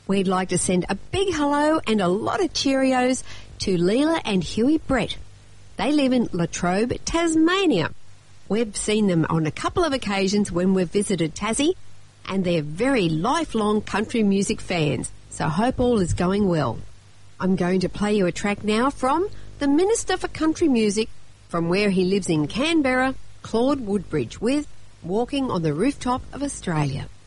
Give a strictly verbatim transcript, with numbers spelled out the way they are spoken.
We'd like to send a big hello and a lot of Cheerios to Leela and Huey Brett. They live in Latrobe, Tasmania. We've seen them on a couple of occasions when we've visited Tassie, and they're very lifelong country music fans, so hope all is going well. I'm going to play you a track now from the Minister for Country Music, from where he lives in Canberra, Claude Woodbridge, with Walking on the Rooftop of Australia.